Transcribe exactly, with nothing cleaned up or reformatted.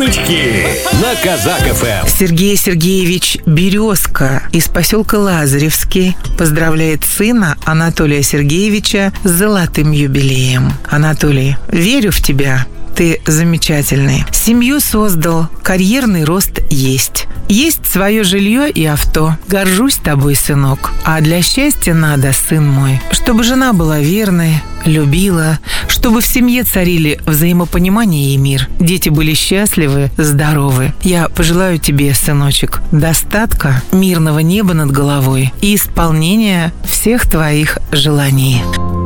Шутки на Казак эф эм. Сергей Сергеевич Березка из поселка Лазаревский поздравляет сына Анатолия Сергеевича с золотым юбилеем. Анатолий, верю в тебя. Ты замечательный. Семью создал, карьерный рост есть. Есть свое жилье и авто. Горжусь тобой, сынок. А для счастья надо, сын мой, чтобы жена была верной, любила, чтобы в семье царили взаимопонимание и мир. Дети были счастливы, здоровы. Я пожелаю тебе, сыночек, достатка, мирного неба над головой и исполнения всех твоих желаний.